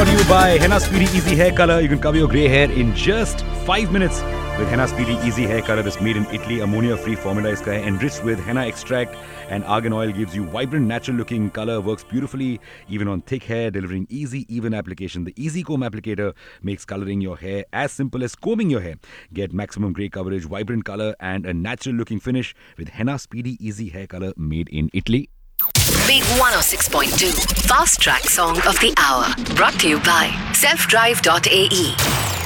Brought to you by Henna Speedy Easy Hair Color. You can cover your grey hair in just 5 minutes with Henna Speedy Easy Hair Color. That's made in Italy, ammonia-free formula iska hai, enriched with henna extract and argan oil, gives you vibrant, natural-looking color. Works beautifully even on thick hair, delivering easy, even application. The Easy Comb applicator makes coloring your hair as simple as combing your hair. Get maximum grey coverage, vibrant color, and a natural-looking finish with Henna Speedy Easy Hair Color, made in Italy. Big 106.2 Fast Track Song of the Hour. Brought to you by selfdrive.ae.